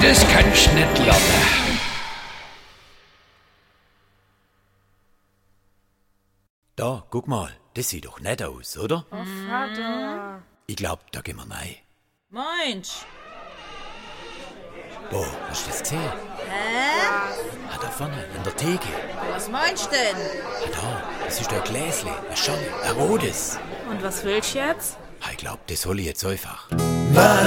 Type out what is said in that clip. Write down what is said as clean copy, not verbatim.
das kannst du nicht lernen. Da, guck mal, das sieht doch nett aus, oder? Oh, Vater. Ich glaub, da gehen wir rein. Mensch. Boah, hast du das gesehen? Hä? Ah, da vorne, in der Theke. Was meinst du denn? Ah, da, das ist ein Gläsle, ein Schorle, ein rotes. Und was willst du jetzt? Ah, ich glaub, das hol ich jetzt einfach.